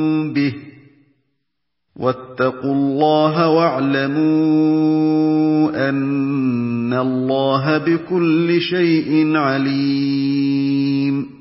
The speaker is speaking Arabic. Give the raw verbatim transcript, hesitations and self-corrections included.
به واتقوا الله واعلموا أن الله بكل شيء عليم